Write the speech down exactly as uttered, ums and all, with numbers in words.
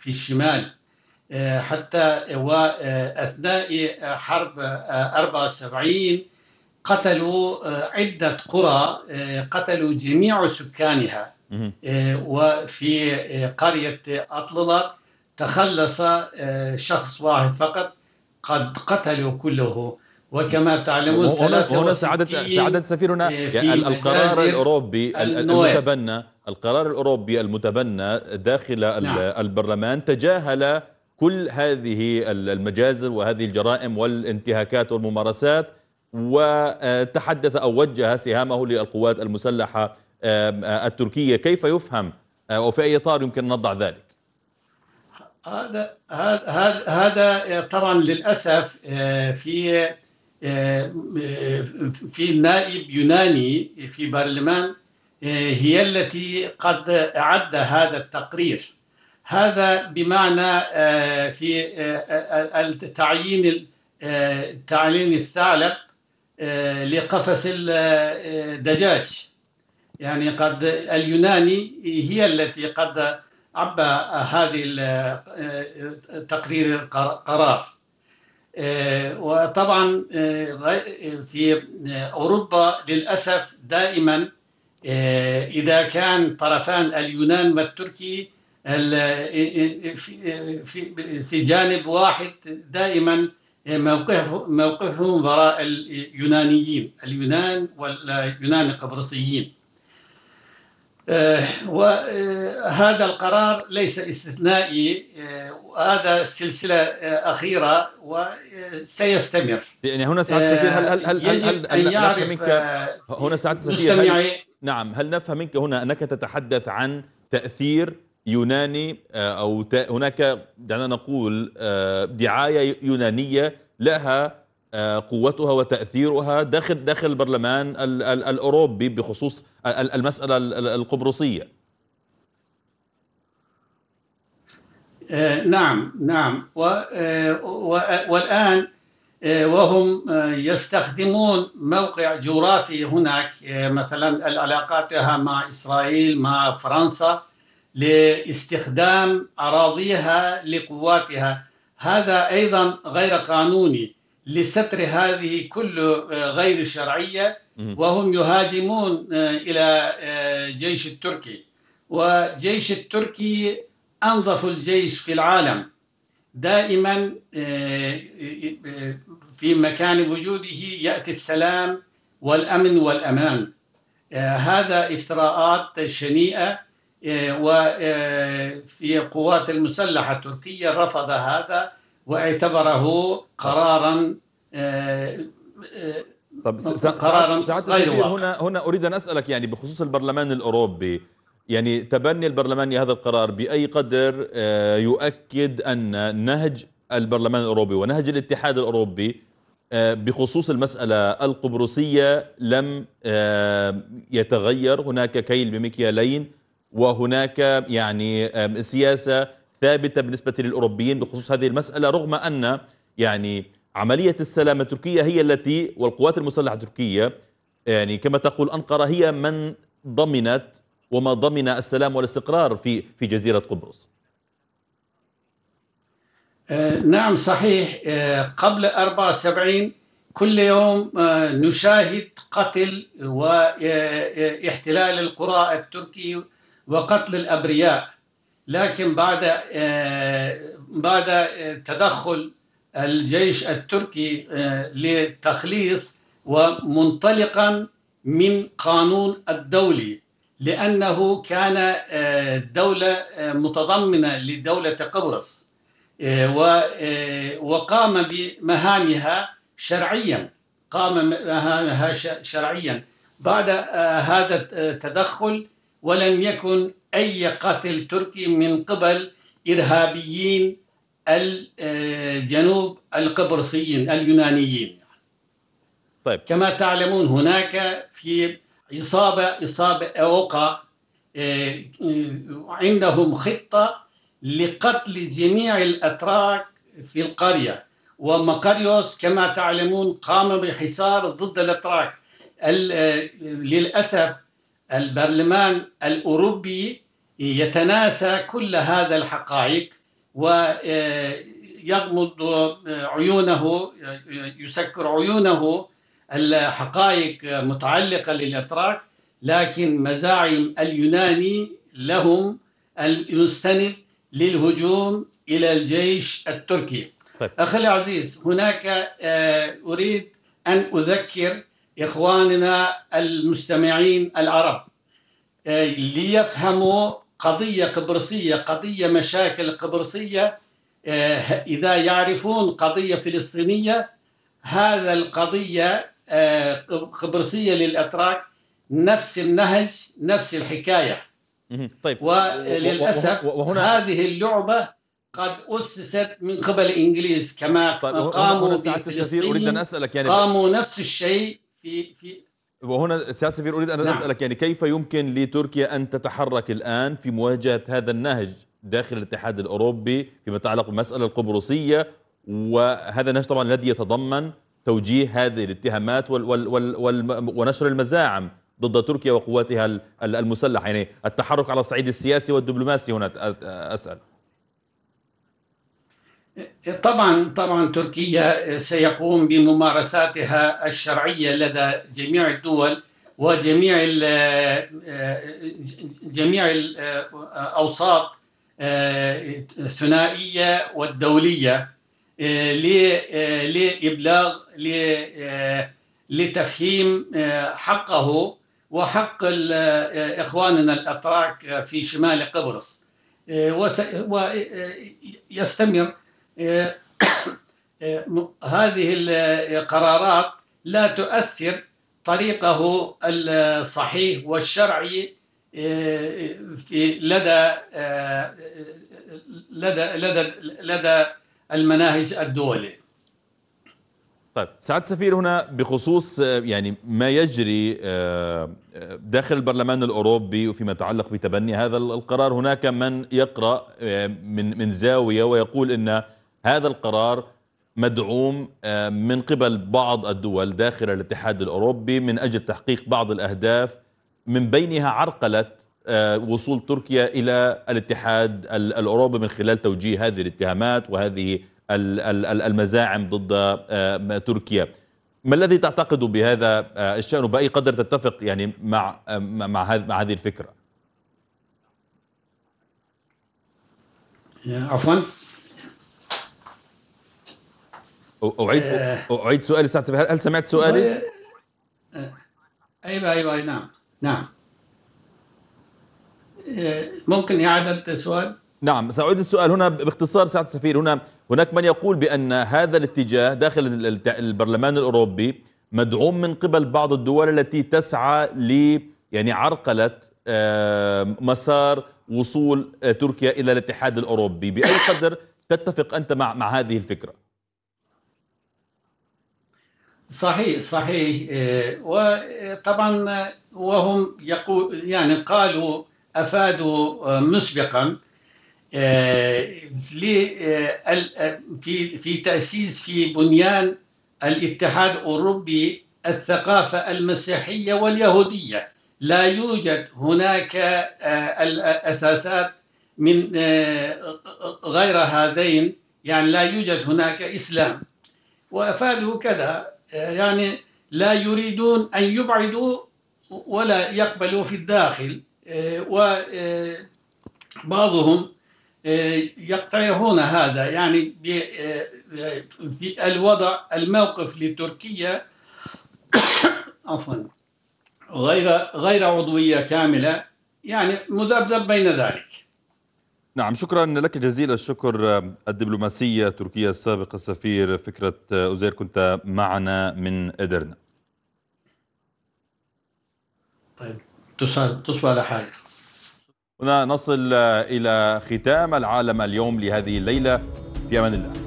في الشمال. حتى وأثناء حرب أربعة وسبعين قتلوا عدة قرى، قتلوا جميع سكانها. وفي قرية أطللة تخلص شخص واحد فقط، قد قتلوا كله. وكما تعلمون هنا هنا سعادة سعادة سفير، هنا يعني القرار الأوروبي المتبنى القرار الأوروبي المتبنى داخل نعم. البرلمان تجاهل كل هذه المجازر وهذه الجرائم والانتهاكات والممارسات، وتحدث أو وجه سهامه للقوات المسلحة التركية. كيف يفهم أو في أي إطار يمكن أن نضع ذلك؟ هذا هذا هذا طبعا للأسف في في نائب يوناني في برلمان هي التي قد أعد هذا التقرير. هذا بمعنى في تعيين تعيين الثعلب لقفص الدجاج. يعني قد اليوناني هي التي قد عبى هذه تقرير القرار. وطبعا في أوروبا للأسف دائما إذا كان طرفان اليونان والتركي في جانب واحد دائما موقفهم وراء اليونانيين، اليونان واليونان القبرصيين. وهذا القرار ليس استثنائي، وهذا سلسلة أخيرة وسيستمر. يعني هنا سعادة السفير، هل هل هل هل, هل نفهم منك هنا سعادة السفير هل نعم هل نفهم منك هنا أنك تتحدث عن تأثير يوناني أو هناك دعنا نقول دعاية يونانية لها قوتها وتأثيرها داخل داخل البرلمان الأوروبي بخصوص المسألة القبرصية؟ نعم نعم والآن وهم يستخدمون موقع جغرافي هناك، مثلا العلاقاتها مع إسرائيل مع فرنسا لاستخدام أراضيها لقواتها. هذا أيضا غير قانوني لستر هذه كل غير شرعية، وهم يهاجمون إلى جيش التركي. وجيش التركي أنظف الجيش في العالم، دائما في مكان وجوده يأتي السلام والأمن والأمان. هذا افتراءات شنيئة، وفي القوات المسلحة التركية رفض هذا واعتبره قرارا طب سعادة السفير، هنا هنا أريد أن أسألك يعني بخصوص البرلمان الأوروبي، يعني تبني البرلمان هذا القرار بأي قدر يؤكد أن نهج البرلمان الأوروبي ونهج الاتحاد الأوروبي بخصوص المسألة القبرصية لم يتغير؟ هناك كيل بمكيالين، وهناك يعني سياسة ثابتة بالنسبة للأوروبيين بخصوص هذه المسألة، رغم أن يعني عملية السلام التركية هي التي والقوات المسلحة التركية يعني كما تقول أنقرة هي من ضمنت وما ضمن السلام والاستقرار في في جزيرة قبرص. نعم صحيح. قبل أربعة وسبعين كل يوم نشاهد قتل واحتلال القرى التركي وقتل الأبرياء، لكن بعد بعد تدخل الجيش التركي للتخليص ومنطلقا من قانون الدولي، لأنه كان دولة متضمنة لدولة قبرص، وقام بمهامها شرعيا قام بمهامها شرعيا بعد هذا التدخل، ولم يكن أي قتل تركي من قبل إرهابيين الجنوب القبرصيين اليونانيين. طيب. كما تعلمون هناك في إصابة إصابة أوقع عندهم خطة لقتل جميع الأتراك في القرية، ومقاريوس كما تعلمون قام بحصار ضد الأتراك. للأسف البرلمان الأوروبي يتناسى كل هذا الحقائق ويغمض عيونه، يسكر عيونه الحقائق متعلقة للأتراك، لكن مزاعم اليوناني لهم المستند للهجوم إلى الجيش التركي. طيب. أخي العزيز، هناك أريد أن أذكر إخواننا المستمعين العرب ليفهموا قضية قبرصية، قضية مشاكل قبرصية. إذا يعرفون قضية فلسطينية، هذا القضية قبرصية للأتراك، نفس النهج، نفس الحكاية. طيب. وللأسف وهنا هذه اللعبة قد أسست من قبل الإنجليز، كما طيب قاموا بفلسطين أريد أن أسألك يعني قاموا نفس الشيء في في وهنا سيادة السفير أريد أن نعم. أسألك يعني كيف يمكن لتركيا أن تتحرك الآن في مواجهة هذا النهج داخل الاتحاد الأوروبي فيما يتعلق بالمسألة القبرصية، وهذا النهج طبعا الذي يتضمن توجيه هذه الاتهامات وال وال وال وال ونشر المزاعم ضد تركيا وقواتها المسلحة، يعني التحرك على الصعيد السياسي والدبلوماسي. هنا أسأل. طبعا طبعا تركيا سيقوم بممارساتها الشرعية لدى جميع الدول وجميع ال جميع الأوساط الثنائية والدولية لإبلاغ لتفهيم حقه وحق إخواننا الأتراك في شمال قبرص، ويستمر. هذه القرارات لا تؤثر طريقه الصحيح والشرعي في لدى لدى لدى لدى المناهج الدولية. طيب سعادة السفير، هنا بخصوص يعني ما يجري داخل البرلمان الأوروبي وفيما يتعلق بتبني هذا القرار، هناك من يقرأ من من زاوية ويقول إن هذا القرار مدعوم من قبل بعض الدول داخل الاتحاد الأوروبي من أجل تحقيق بعض الأهداف، من بينها عرقلة وصول تركيا إلى الاتحاد الأوروبي من خلال توجيه هذه الاتهامات وهذه المزاعم ضد تركيا. ما الذي تعتقد بهذا الشأن وبأي قدر تتفق يعني مع مع مع هذه الفكرة؟ عفوا أعيد أعيد سؤالي سعادة السفير، هل سمعت سؤالي؟ أيوة أيوة نعم نعم ممكن إعادة السؤال؟ نعم سأعيد السؤال هنا باختصار سعادة السفير. هنا هناك من يقول بأن هذا الاتجاه داخل البرلمان الأوروبي مدعوم من قبل بعض الدول التي تسعى ل يعني عرقلة مسار وصول تركيا إلى الاتحاد الأوروبي. بأي قدر تتفق أنت مع مع هذه الفكرة؟ صحيح صحيح وطبعا وهم يقول يعني قالوا أفادوا مسبقا في في تأسيس في بنيان الاتحاد الأوروبي الثقافة المسيحية واليهودية. لا يوجد هناك الأساسات من غير هذين، يعني لا يوجد هناك إسلام. وأفادوا كذا، يعني لا يريدون أن يبعدوا ولا يقبلوا في الداخل، وبعضهم يقترحون هذا، يعني في الوضع الموقف لتركيا عفوا غير غير عضوية كاملة، يعني مذبذب بين ذلك. نعم شكرا لك جزيل الشكر الدبلوماسية التركية السابق السفير فكرة أوزير، كنت معنا من إدرنا. طيب تصبح على حال. هنا نصل إلى ختام العالم اليوم لهذه الليلة، في أمان الله.